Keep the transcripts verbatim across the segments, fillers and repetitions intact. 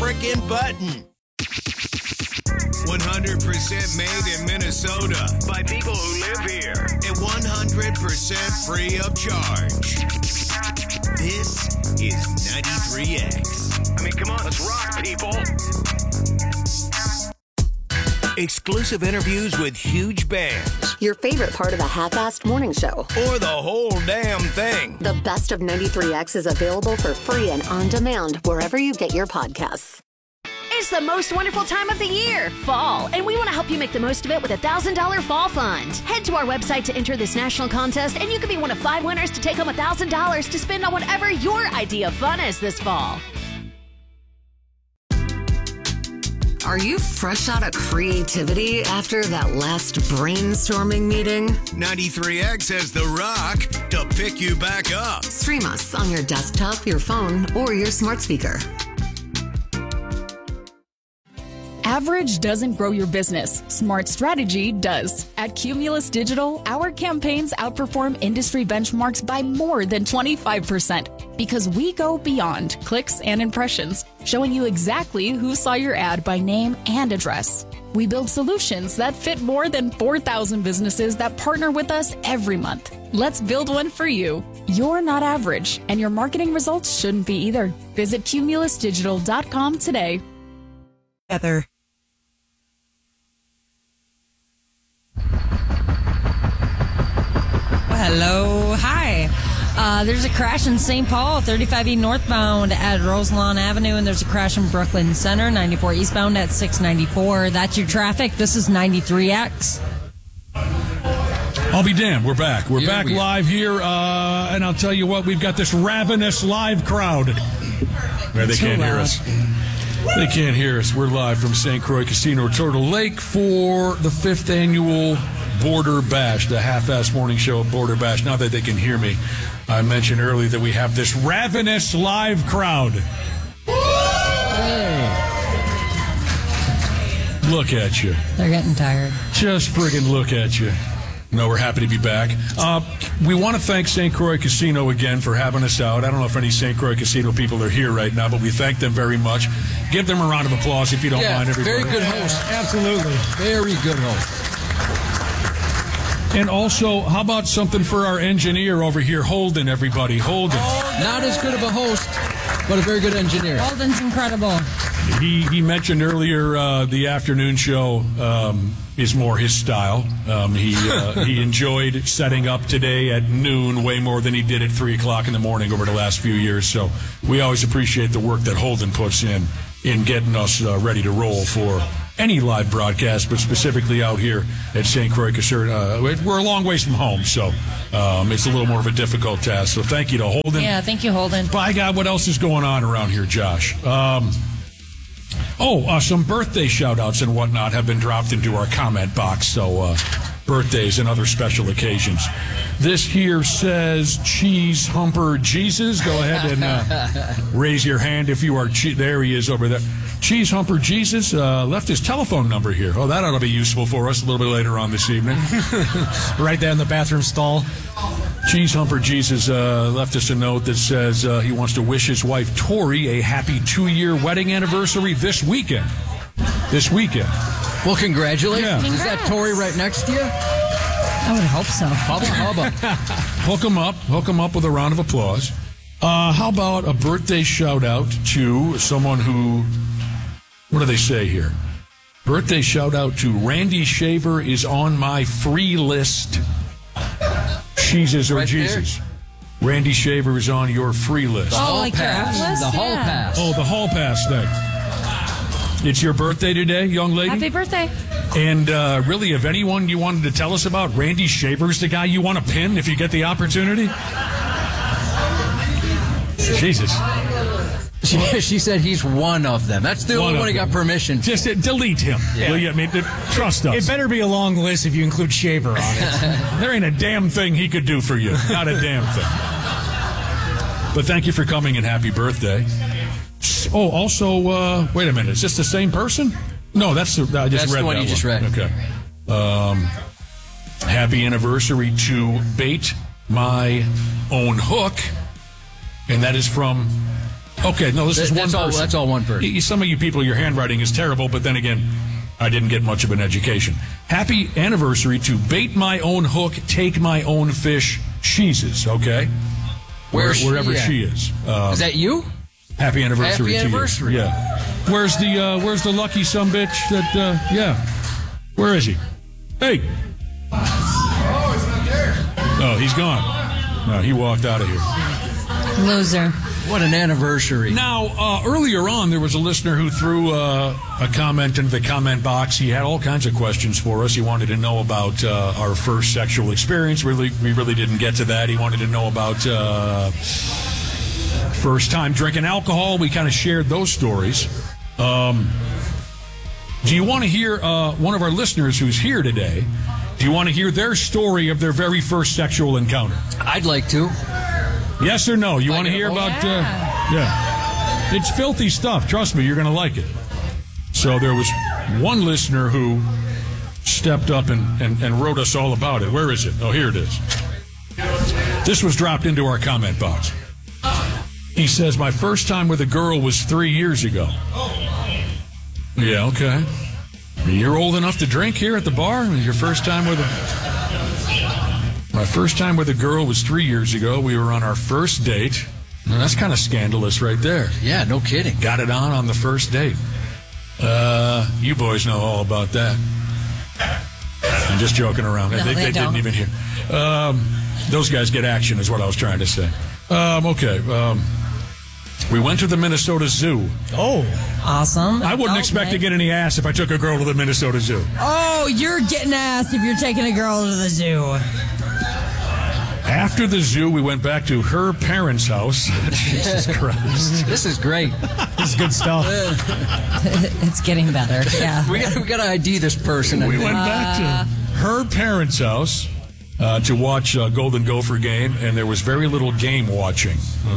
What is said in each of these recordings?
frickin' button. one hundred percent made in Minnesota by people who live here and one hundred percent free of charge. This is ninety-three X. I mean, come on, let's rock, people. Exclusive interviews with huge bands. Your favorite part of the half-assed morning show. Or the whole damn thing. The best of ninety-three X is available for free and on demand wherever you get your podcasts. It's the most wonderful time of the year, fall, and we want to help you make the most of it with a one thousand dollars Fall Fund. Head to our website to enter this national contest, and you could be one of five winners to take home one thousand dollars to spend on whatever your idea of fun is this fall. Are you fresh out of creativity after that last brainstorming meeting? ninety-three X has The Rock to pick you back up. Stream us on your desktop, your phone, or your smart speaker. Average doesn't grow your business. Smart strategy does. At Cumulus Digital, our campaigns outperform industry benchmarks by more than twenty-five percent because we go beyond clicks and impressions, showing you exactly who saw your ad by name and address. We build solutions that fit more than four thousand businesses that partner with us every month. Let's build one for you. You're not average, and your marketing results shouldn't be either. Visit cumulus digital dot com today. Together. Hello. Hi. Uh, there's a crash in Saint Paul, thirty-five E northbound at Roselawn Avenue, and there's a crash in Brooklyn Center, ninety-four eastbound at six ninety-four. That's your traffic. This is ninety-three X. I'll be damned. We're back. We're Here back we live here, uh, and I'll tell you what, we've got this ravenous live crowd. Where they can't hear us. They can't hear us. We're live from Saint Croix Casino Turtle Lake for the fifth annual Border Bash, the half-ass morning show of Border Bash. Now that they can hear me, I mentioned earlier that we have this ravenous live crowd. Hey. Look at you. They're getting tired. Just friggin' look at you. No, we're happy to be back. Uh, we want to thank Saint Croix Casino again for having us out. I don't know if any Saint Croix Casino people are here right now, but we thank them very much. Give them a round of applause if you don't yeah, mind, everybody. Very good host. Absolutely. Very good host. And also, how about something for our engineer over here, Holden, everybody. Holden. Not as good of a host, but a very good engineer. Holden's incredible. He he mentioned earlier uh, the afternoon show um, is more his style. Um, he uh, he enjoyed setting up today at noon way more than he did at three o'clock in the morning over the last few years. So we always appreciate the work that Holden puts in in getting us uh, ready to roll for any live broadcast, but specifically out here at Saint Croix Casino. Uh, we're a long ways from home, so um, it's a little more of a difficult task. So thank you to Holden. Yeah, thank you, Holden. By God, what else is going on around here, Josh? Um, oh, uh, some birthday shout-outs and whatnot have been dropped into our comment box, so uh, birthdays and other special occasions. This here says Cheese Humper Jesus. Go ahead and uh, raise your hand if you are. Che- there he is over there. Cheese Humper Jesus uh, left his telephone number here. Oh, that ought to be useful for us a little bit later on this evening. Right there in the bathroom stall. Cheese Humper Jesus uh, left us a note that says uh, he wants to wish his wife Tori a happy two-year wedding anniversary this weekend. This weekend. Well, congratulations. Yeah. Is that Tori right next to you? I would hope so. Hubba, hubba. Hook him up. Hook him up with a round of applause. Uh, how about a birthday shout-out to someone who... What do they say here? Birthday shout-out to Randy Shaver is on my free list. Jesus or Right Jesus. There. Randy Shaver is on your free list. The Oh, hall like pass. your list? The hall Yeah. pass. Oh, the hall pass thing. It's your birthday today, young lady? Happy birthday. And uh, really, if anyone you wanted to tell us about, Randy Shaver's the guy you want to pin if you get the opportunity? Jesus. She, she said he's one of them. That's the One only of one he got them. permission. Just uh, delete him. Yeah. Will you? I mean, uh, trust us. It better be a long list if you include Shaver on it. There ain't a damn thing he could do for you. Not a damn thing. But thank you for coming and happy birthday. Oh, also, uh, wait a minute. Is this the same person? No, that's the, I just That's read the one that you just read. Okay. Um, happy anniversary to Bait My Own Hook. And that is from Okay, no, this That- is one that's all- person. that's all one person. Y- Some of you people, your handwriting is terrible, but then again, I didn't get much of an education. Happy anniversary to Bait My Own Hook, Take My Own Fish, Sheezes, okay? Where's she Wherever at? she is. Uh, Is that you? happy anniversary Happy to anniversary. you. Yeah. Where's the, uh, where's the lucky sumbitch that, uh, yeah. Where is he? Hey. Oh, he's not there. Oh, he's gone. No, he walked out of here. Loser. What an anniversary. Now, uh, earlier on, there was a listener who threw uh, a comment into the comment box. He had all kinds of questions for us. He wanted to know about uh, our first sexual experience. Really, we really didn't get to that. He wanted to know about uh, first time drinking alcohol. We kind of shared those stories. Um, do you want to hear uh, one of our listeners who's here today? Do you want to hear their story of their very first sexual encounter? I'd like to. Yes or no? You Like want to it? hear Oh, about... Uh, yeah. It's filthy stuff. Trust me, you're going to like it. So there was one listener who stepped up and, and, and wrote us all about it. Where is it? Oh, here it is. This was dropped into our comment box. He says, my first time with a girl was three years ago. Yeah, okay. You're old enough to drink here at the bar? Your first time with a... My first time with a girl was three years ago. We were on our first date. Now, that's kind of scandalous right there. Yeah, no kidding. Got it on on the first date. Uh, you boys know all about that. I'm just joking around. No, they, they they don't. didn't even hear. Um, those guys get action is what I was trying to say. Um, okay. Um, we went to the Minnesota Zoo. Oh. Awesome. I wouldn't Oh, expect to right. get any ass if I took a girl to the Minnesota Zoo. Oh, you're getting asked if you're taking a girl to the zoo. After the zoo, we went back to her parents' house. Jesus Christ. This is great. This is good stuff. It's getting better. Yeah. We got, we got to I D this person. I We think. went back to her parents' house uh, to watch a Golden Gopher game, and there was very little game watching.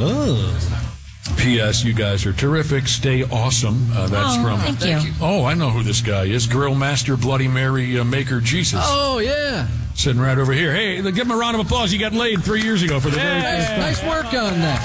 P S. You guys are terrific. Stay awesome. Uh, that's Oh, from. thank you. Thank you. Oh, I know who this guy is. Grill Master Bloody Mary uh, Maker Jesus. Oh, yeah. Sitting right over here. Hey, give him a round of applause. He got laid three years ago for the very first time. Nice work on that.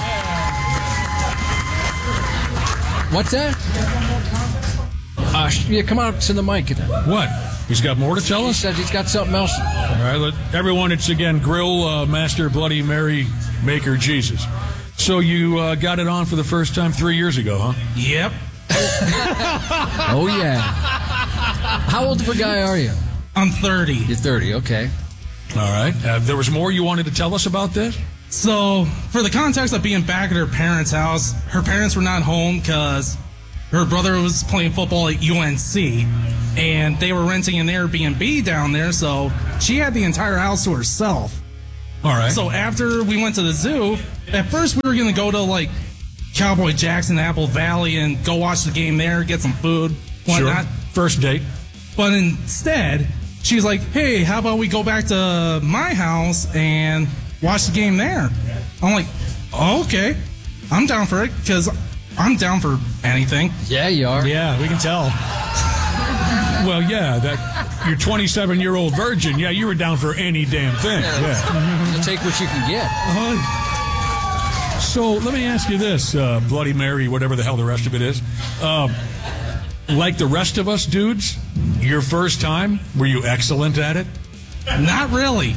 What's that? Uh, sh- yeah, come out to the mic. What? He's got more to tell He us? said he's got something else. All right, let, everyone, it's again Grill uh, Master Bloody Mary Maker Jesus. So you uh, got it on for the first time three years ago, huh? Yep. Oh, yeah. How old of a guy are you? I'm thirty. You're thirty, okay. All right. Uh, there was more you wanted to tell us about this? So, for the context of being back at her parents' house, her parents were not home because her brother was playing football at U N C, and they were renting an Airbnb down there, so she had the entire house to herself. All right. So after we went to the zoo, at first we were going to go to, like, Cowboy Jackson, Apple Valley, and go watch the game there, get some food, whatnot. Sure. First date. But instead, she's like, hey, how about we go back to my house and watch the game there? I'm like, oh, okay. I'm down for it because I'm down for anything. Yeah, you are. Yeah, we can tell. Well, yeah, that you're twenty-seven-year-old virgin. Yeah, you were down for any damn thing. Yeah. You'll take what you can get. Uh, so let me ask you this, uh, Bloody Mary, whatever the hell the rest of it is. Um, like the rest of us dudes, your first time, were you excellent at it? Not really.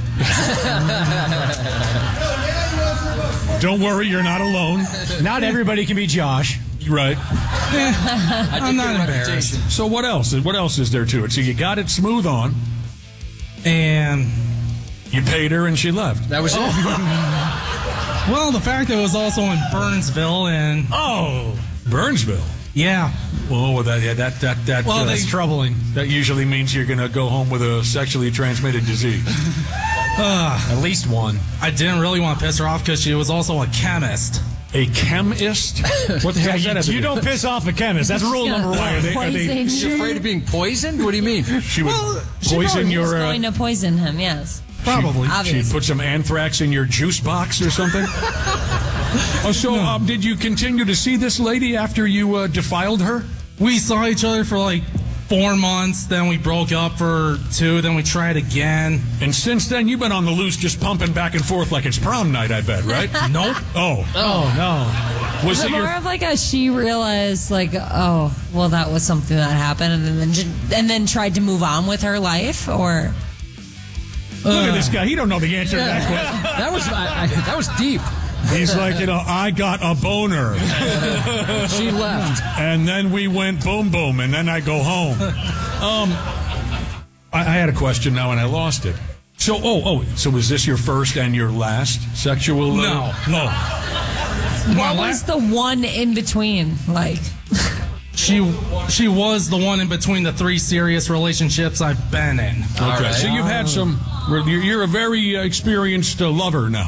Don't worry, you're not alone. Not everybody can be Josh. Right. I'm not embarrassed. So what else? What else is there to it? So you got it smooth on. And, You paid her and she left. That was it. well, the fact that it was also in Burnsville, and Oh, Burnsville. yeah. Well, that yeah, that that that Well, uh, they- that's troubling. That usually means you're going to go home with a sexually transmitted disease. At least one. I didn't really want to piss her off because she was also a chemist. A chemist? What the hell is that? have to You do? don't piss off a chemist. That's rule number one. Are they, are they, Poison. You're afraid of being poisoned? What do you mean? she would she poison probably your. He's Uh, going to poison him, yes. Probably. she'd Obviously. put some anthrax in your juice box or something. Oh, so um, did you continue to see this lady after you uh, defiled her? We saw each other for like four months, then we broke up for two, then we tried again. And since then, you've been on the loose, just pumping back and forth like it's prom night. I bet, right? Nope. Oh, Oh, no. Was Was it it more your of like a she realized like, oh, well, that was something that happened, and then ju- and then tried to move on with her life, or Look at this guy. He don't know the answer to that question. That was I, I, that was deep. He's like, you know, I got a boner. She left. And then we went boom, boom, and then I go home. Um, I, I had a question now, and I lost it. So, oh, oh, so was this your first and your last sexual? Uh, No. No. what was the one in between? Like, She she was the one in between the three serious relationships I've been in. Okay, right. so you've had some, you're, you're a very uh, experienced uh, lover now.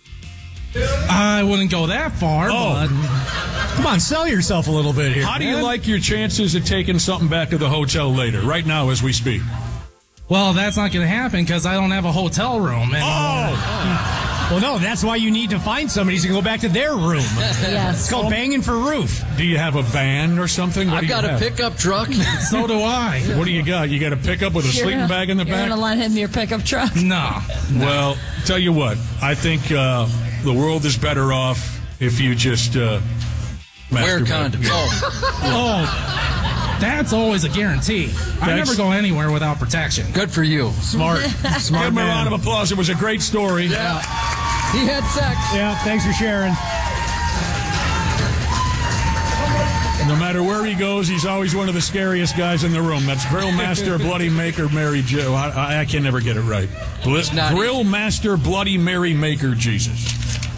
I wouldn't go that far, Oh. but Come on, sell yourself a little bit here. How do you man. like your chances of taking something back to the hotel later, right now as we speak? well, that's not going to happen because I don't have a hotel room. And, Oh! Well, no, that's why you need to find somebody to go back to their room. yes. It's called banging for roof. Do you have a van or something? What I've do you got a have? pickup truck. So do I. What do you got? You got a pickup with a You're sleeping gonna- bag in the you're back? gonna let him your pickup truck? No. Well, tell you what, I think uh, the world is better off if you just uh, Wear masturbate. condoms. Oh, Oh, that's always a guarantee. I Thanks. never go anywhere without protection. good for you. Smart. Give Smart him a man. round of applause. It was a great story. Yeah. He had sex. Yeah, thanks for sharing. No matter where he goes, he's always one of the scariest guys in the room. That's Grill Master, Bloody Maker, Mary Joe. I, I, I can never get it right. Bl- not Grill Master, Bloody Mary Maker, Jesus.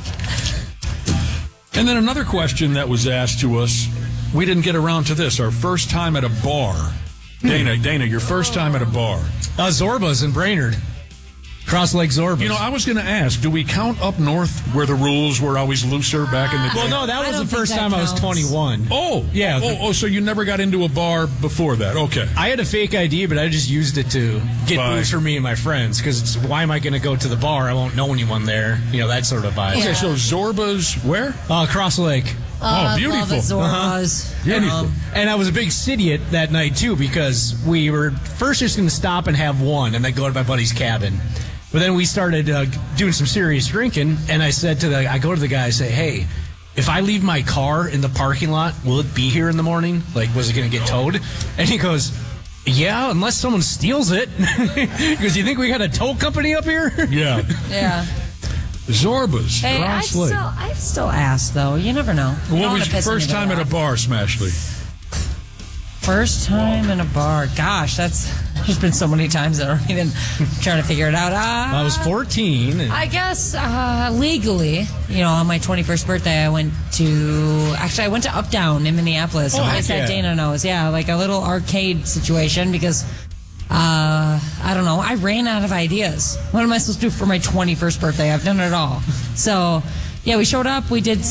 And then another question that was asked to us. We didn't get around to this. Our first time at a bar. Dana, Dana, your first time at a bar. Uh, Zorba's in Brainerd. Cross Lake Zorba's. You know, I was going to ask, do we count up north where the rules were always looser back in the day? well, no, that I was don't the first think that time I was counts. twenty-one. Oh, Yeah, Oh, the- oh, so you never got into a bar before that? Okay. I had a fake I D, but I just used it to get Bye. booze for me and my friends. Because why am I going to go to the bar? I won't know anyone there. You know, that sort of vibe. Okay, so Zorba's where? Uh, Cross Lake. Oh, I beautiful. Love it, Zorba's. Beautiful. Um, And I was a big idiot that night, too, because we were first just going to stop and have one and then go to my buddy's cabin. But then we started uh, doing some serious drinking, and I said to the, I go to the guy, I say, hey, if I leave my car in the parking lot, will it be here in the morning? Like, was it going to get towed? And he goes, yeah, unless someone steals it. He goes, you think we got a tow company up here? Yeah. yeah. Zorba's, Hey, I Cross still, Lake. I still ask though. You never know. You What don't was wanna your piss first time anybody at a off. bar, Smashley? First time in a bar. Gosh, that's there's been so many times that I don't even trying to figure it out. Uh, I was fourteen. And I guess uh, legally, you know, on my twenty-first birthday, I went to actually I went to Up Down in Minneapolis. Oh, a heck place that yeah. Dana knows, yeah, like a little arcade situation because uh, I don't know, I ran out of ideas. What am I supposed to do for my twenty-first birthday? I've done it all. So yeah, we showed up, we did